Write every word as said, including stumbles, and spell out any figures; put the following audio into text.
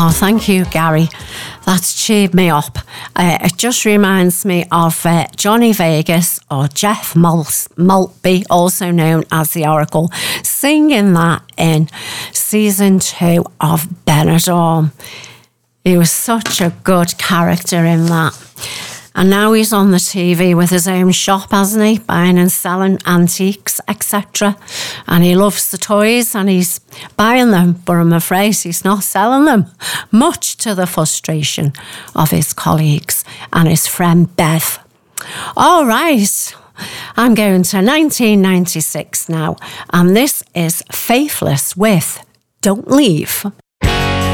Oh, thank you, Gary. That's cheered me up. Uh, it just reminds me of uh, Johnny Vegas, or Jeff Mal- Maltby, also known as the Oracle, singing that in season two of Benidorm. He was such a good character in that. And now he's on the T V with his own shop, hasn't he? Buying and selling antiques, et cetera. And he loves the toys and he's buying them, but I'm afraid he's not selling them, much to the frustration of his colleagues and his friend Bev. All right, I'm going to nineteen ninety-six now, and this is Faithless with Don't Leave.